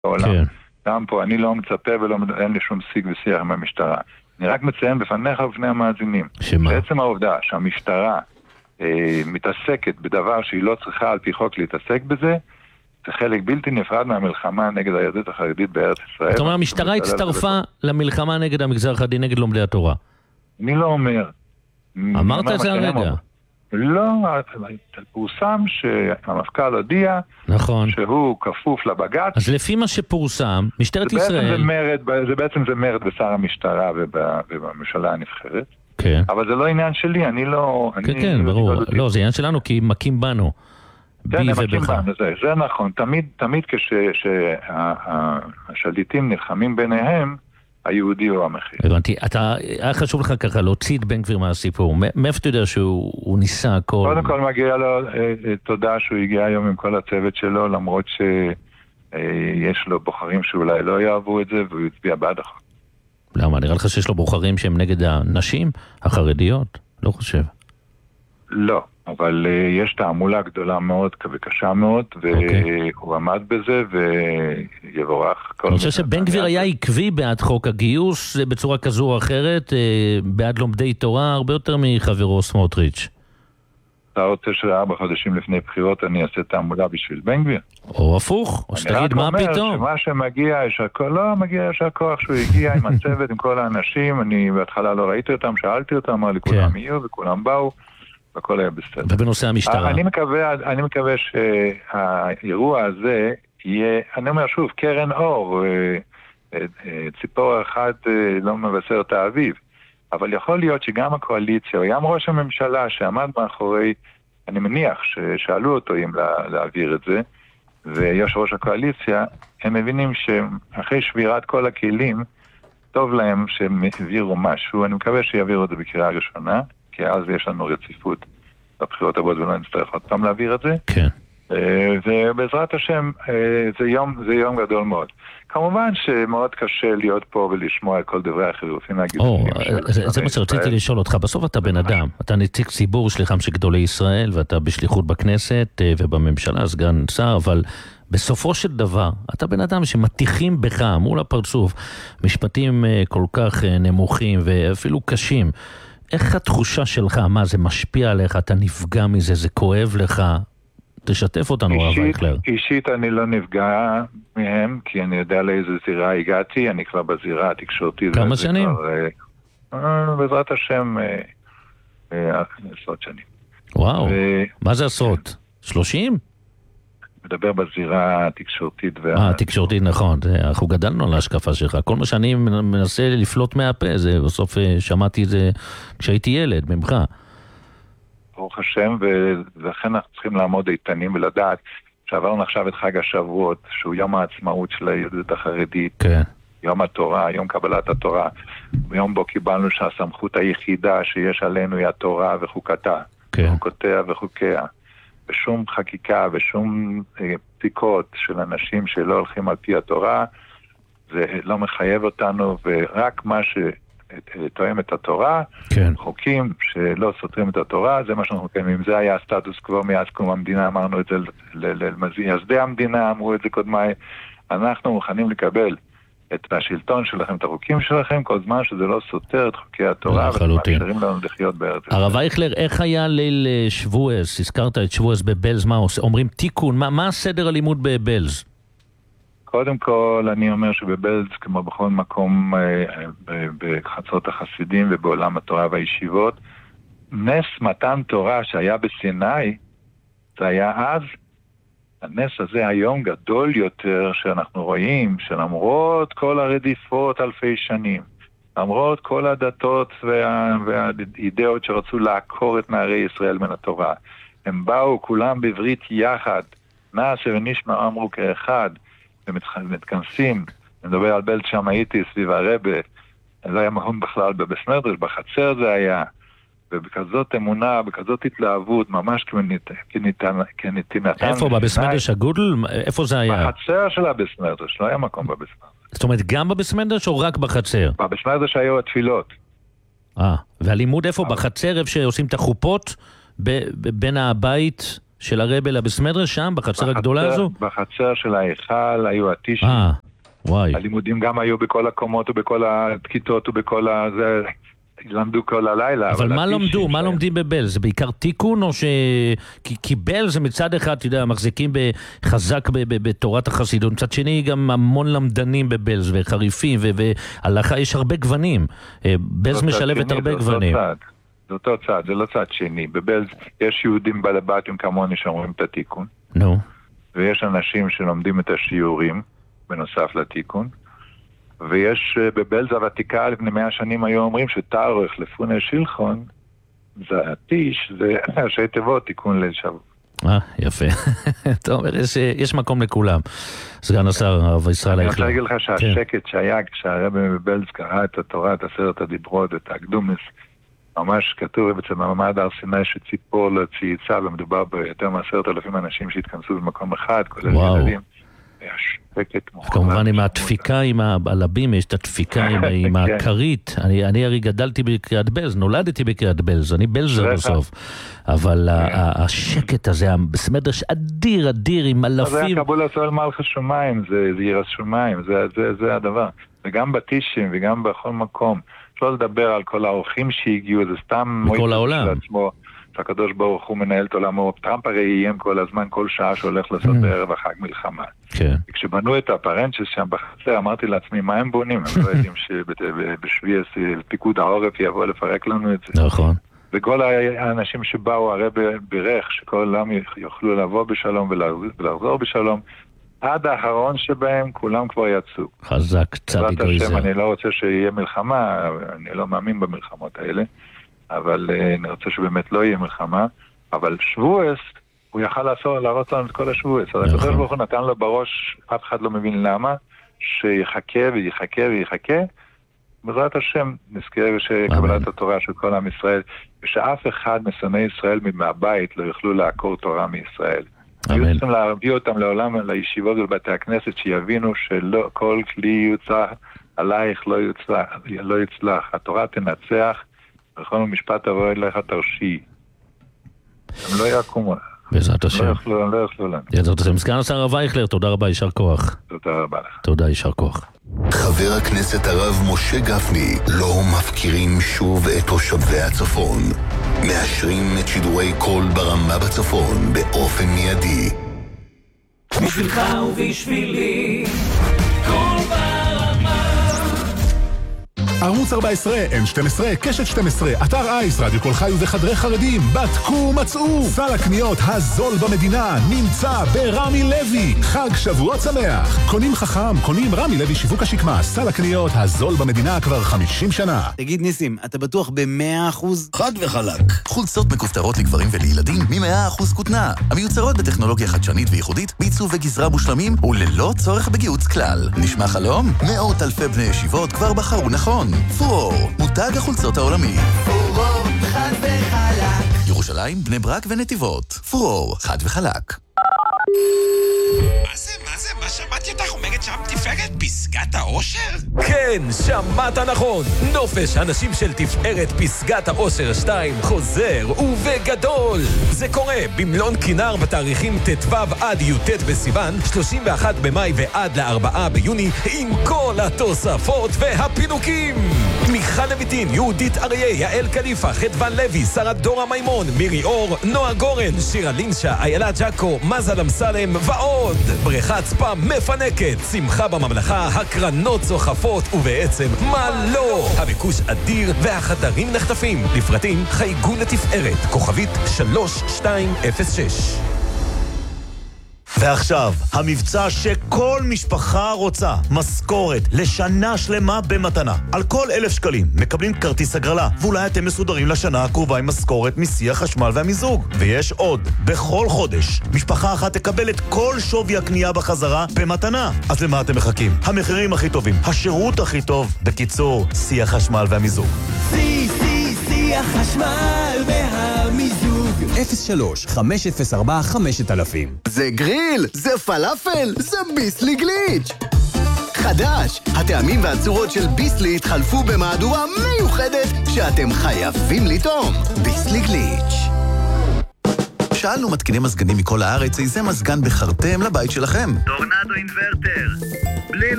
בעולם. גם פה אני לא מצפה ואין לי שום שיג ושיח עם המשטרה. אני רק מציין בפניך ובפני המאזינים. בעצם העובדה שהמשטרה מתעסקת בדבר שהיא לא צריכה על פי חוק להתעסק בזה, זה חלק בלתי נפרד מהמלחמה נגד היהדות החרדית בארץ ישראל. זאת אומרת, המשטרה הצטרפה למלחמה נגד המגזר החרדי, נגד לומדי התורה. אני לא אומר. אמרת את זה הרגע. לא, פורסם שהמפכ"ל הודיע שהוא כפוף לבג"ץ. אז לפי מה שפורסם, משטרת ישראל... זה בעצם מרד בשר המשטרה ובממשלה הנבחרת. כן. אבל זה לא עניין שלי, אני לא... כן, ברור. לא, זה עניין שלנו כי מכים בנו. כן, מכים בנו, זה נכון. תמיד כשהשליטים נלחמים ביניהם, היהודי הוא המחיר. הבנתי, היה חשוב לך ככה להוציא את בן גביר מהסיפור. מאיפה אתה יודע שהוא ניסה הכל? קודם כל מגיע לו תודה שהוא הגיע היום עם כל הצוות שלו, למרות שיש לו בוחרים שאולי לא יאהבו את זה, והוא יצביע בעד החוק. למה? נראה לך שיש לו בוחרים שהם נגד הנשים החרדיות? לא חושב. לא, אבל יש תעמולה גדולה מאוד וקשה מאוד, והוא עמד בזה ויבורך. אני חושב שבן גביר היה עקבי בעד חוק הגיוס בצורה כזו או אחרת, בעד לומדי תורה, הרבה יותר מחברו סמוטריץ'. אתה רוצה ש4 חודשים לפני בחירות אני אעשה תעמולה בשביל בן גביר? או הפוך, או שתגיד מה פתאום. אני רק אומר שמה שמגיע, לא מגיע ישר כוח שהוא הגיע עם הצוות, עם כל האנשים, אני בהתחלה לא ראיתי אותם, שאלתי אותם, אמר לי כולם יהיו וכולם באו, והכל היה בסדר. ובנושא המשטרה. אני מקווה שהאירוע הזה יהיה, אני אומר שוב, קרן אור, ציפור אחד לא מבשר את האביב, אבל יכול להיות שגם הקואליציה, וגם ראש הממשלה שעמד מאחורי, אני מניח ששאלו אותו אם להעביר את זה, ויש ראש הקואליציה, הם מבינים שאחרי שבירת כל הכלים, טוב להם שהם העבירו משהו, אני מקווה שיעבירו את זה בקריאה ראשונה, כי אז יש לנו רציפות בבחירות הבאות ולא נצטרך עוד פעם להעביר את זה. כן. ובעזרת השם זה יום גדול מאוד. כמובן שמאוד קשה להיות פה ולשמוע את כל דברי החילופין. זה מה שרציתי לשאול אותך. בסוף אתה בן אדם, אתה נציג ציבור שליחם של גדולי ישראל, ואתה בשליחות בכנסת ובממשלה, סגן שר, אבל בסופו של דבר, אתה בן אדם שמתיחים בך מול הפרצוף משפטים כל כך נמוכים ואפילו קשים. איך התחושה שלך? מה, זה משפיע עליך? אתה נפגע מזה? זה כואב לך? תשתף אותנו, הרב אייכלר. אישית אני לא נפגע מהם, כי אני יודע לאיזה זירה הגעתי, אני כבר בזירה התקשורתית. כמה שנים? בעזרת השם, עשרות שנים. וואו, מה זה עשרות? 30? מדבר בזירה התקשורתית. התקשורתית, נכון. אנחנו גדלנו על ההשקפה שלך. כל מה שאני מנסה לפלוט מהפה, זה בסוף שמעתי את זה כשהייתי ילד, ממך. ברוך השם, ולכן אנחנו צריכים לעמוד איתנים ולדעת שעברנו עכשיו את חג השבועות, שהוא יום העצמאות של היהדות החרדית, כן. יום התורה, יום קבלת התורה, יום בו קיבלנו שהסמכות היחידה שיש עלינו היא התורה וחוקתה, כן. חוקותיה וחוקיה. ושום חקיקה ושום פסיקות של אנשים שלא הולכים על פי התורה, זה לא מחייב אותנו, ורק מה שתואם את התורה, כן. חוקים שלא סותרים את התורה, זה מה שאנחנו מקיימים. זה היה הסטטוס קוו מאז קום המדינה, אמרנו את זה למייסדי המדינה, אמרו את זה קודמיי, אנחנו מוכנים לקבל את השלטון שלכם, את החוקים שלכם, כל זמן שזה לא סותר את חוקי התורה, ומאפשרים לנו לחיות בארץ. הרב אייכלר, איך היה ליל שבועס? הזכרת את שבועס בבלז, מה אומרים תיקון? מה הסדר הלימוד בבלז? קודם כל, אני אומר שבבלז, כמו בכל מקום בחצות החסידים ובעולם התורה והישיבות, נס מתן תורה שהיה בסיני, זה היה אז, הנס הזה היום גדול יותר שאנחנו רואים שלמרות כל הרדיפות אלפי שנים, למרות כל הדתות והאידאות שרצו לעקור את נערי ישראל מן התורה, הם באו כולם בברית יחד, נעשה ונשמע אמרו כאחד, ומתכנסים, אני מדבר על בלז שם הייתי סביב הרבה, זה היה מהון בכלל בבסמדרש, בחצר זה היה, ובכזאת אמונה, בכזאת התלהבות, ממש כנתינתן. איפה, בבסמדרש הגודל? איפה זה היה? בחצר של הבסמדרש, לא היה מקום בבסמדרש. זאת אומרת, גם בבסמדרש או רק בחצר? בבסמדרש היו התפילות. והלימוד איפה? בחצר, איפה שעושים את החופות בין הבית של הרב אלה בסמדרש שם, בחצר הגדולה הזו? בחצר של ההיכל היו הטישים. וואי. הלימודים גם היו בכל הקומות ובכל הכיתות ובכל הזה, למדו כל הלילה. אבל מה למדו? מה לומדים בבל? זה בעיקר תיקון או ש... כי בל זה מצד אחד, אתה יודע, מחזיקים חזק בתורת החסידות, מצד שני גם המון למדנים בבלז וחריפים והלכה, יש הרבה גוונים. בלז משלבת הרבה גוונים. זה אותו צד, זה לא צד שני. בבלז יש יהודים בלבטים כמוני שאומרים את התיקון. נו. ויש אנשים שלומדים את השיעורים בנוסף לתיקון. ויש בבלז הוותיקה לפני 100 שנים היו אומרים שתארך לפוני שילחון, זה הטיש, זה ראשי תיבות תיקון ליל שבוע. יפה. אתה אומר, יש מקום לכולם. סגן השר הרב ישראל אייכלר. אני רוצה להגיד לך שהשקט שהיה כשהרב בבלז קרא את התורה, את 10 הדיברות, את הקדומס, ממש כתוב אצל מעמד הר סיני שציפור לא צייצה, ומדובר ביותר מ10,000 אנשים שהתכנסו במקום אחד, כולל ילדים. כמובן עם הדפיקה, עם הלבים, יש את הדפיקה עם הכרית. אני הרי גדלתי בקריית בלז, נולדתי בקריית בלז, אני בלזר בסוף. אבל השקט הזה, בסמדרש אדיר, אדיר, עם אלפים. זה הקבול הסועל מלכה שמיים, זה ירס שמיים, זה הדבר. וגם בטישים וגם בכל מקום. לא לדבר על כל האורחים שהגיעו, זה סתם בכל העולם. שהקדוש ברוך הוא מנהל את עולמו. טראמפ הרי איים כל הזמן, כל שעה שהולך לעשות בערב החג מלחמה. כשבנו את הפרנצ'ס שם בחצר, אמרתי לעצמי, מה הם בונים? הם לא יודעים שבשביעס פיקוד העורף יבוא לפרק לנו את זה. נכון. וכל האנשים שבאו הרי ברך, שכל העולם יוכלו לבוא בשלום ולחזור בשלום, עד האחרון שבהם כולם כבר יצאו. חזק, צדיק גויזר. אני לא רוצה שיהיה מלחמה, אני לא מאמין במלחמות האלה, אבל אני רוצה שבאמת לא יהיה מלחמה, אבל שבועס, הוא יכל להרוס לנו את כל השבועס. אז הקדוש ברוך הוא נתן לו בראש, אף אחד לא מבין למה, שיחכה ויחכה ויחכה, בעזרת השם נזכה שקבלת התורה של כל עם ישראל, ושאף אחד משונאי ישראל מהבית לא יוכלו לעקור תורה מישראל. היו צריכים להביא אותם לעולם, לישיבות ולבתי הכנסת, שיבינו שכל כלי יוצא עלייך לא יצלח. התורה תנצח, וכל משפט תבוא אליך תרשי. הם לא יקומו. בעזרת השם. לא יוכלו לנו. בעזרת השם. סגן השר הרב אייכלר, תודה רבה, יישר כוח. תודה רבה לך. תודה, יישר כוח. חבר הכנסת הרב משה גפני, לא מפקירים שוב את תושבי הצפון. מאשרים את שידורי קול ברמה בצפון באופן מיידי. בשבילך ובשבילי קול ברמה. ערוץ 14, N12, קשת 12, אתר אייס, רדיו כל חי ובחדרי חרדים, בדקו, מצאו. סל הקניות הזול במדינה נמצא ברמי לוי. חג שבועות שמח. קונים חכם, קונים רמי לוי שיווק השקמה. סל הקניות הזול במדינה כבר 50 שנה. תגיד ניסים, אתה בטוח ב100%? חד וחלק. חולצות מכופתרות לגברים ולילדים מ100% כותנה. המיוצרות בטכנולוגיה חדשנית וייחודית, בעיצוב וגזרה מושלמים וללא צורך בגיהוץ כלל. נשמע חלום? מאות אלפי בני ישיבות כבר בחרו נכון. פורור, מותג החולצות העולמי. פורור, חד וחלק. ירושלים, בני ברק ונתיבות. פורור, חד וחלק. מה שמעתי אותך אומרת שם תפארת פסגת האושר? כן, שמעת נכון. נופש הנשים של תפארת פסגת האושר 2 חוזר ובגדול. זה קורה במלון כינר בתאריכים ט"ו עד י"ט בסיוון, 31 במאי ועד ל4 ביוני, עם כל התוספות והפינוקים. מיכל לויטין, יהודית אריה, יעל קליפה, חדוון לוי, שרה דורה מימון, מירי אור, נועה גורן, שירה לינשה, איילה ג'קו, מזל אמסלם ועוד. בריכת ספא מפנקת, שמחה בממלכה, הקרנות צוחפות ובעצם מה לא. הביקוש אדיר והחדרים נחטפים. לפרטים חייגו לתפארת, כוכבית 3206. ועכשיו, המבצע שכל משפחה רוצה, משכורת לשנה שלמה במתנה. על כל 1,000 שקלים מקבלים כרטיס הגרלה, ואולי אתם מסודרים לשנה הקרובה עם משכורת מסי החשמל והמיזוג. ויש עוד, בכל חודש, משפחה אחת תקבל את כל שווי הקנייה בחזרה במתנה. אז למה אתם מחכים? המחירים הכי טובים, השירות הכי טוב, בקיצור, סי החשמל והמיזוג. סי החשמל והמיזוג. 03-504-5000. זה גריל, זה פלאפל, זה ביסלי גליץ'. חדש, הטעמים והצורות של ביסלי התחלפו במהדורה מיוחדת שאתם חייבים לטעום. ביסלי גליץ'. שאלנו מתקיני מזגנים מכל הארץ איזה מזגן בחרתם לבית שלכם. טורנדו אינברטר. בלי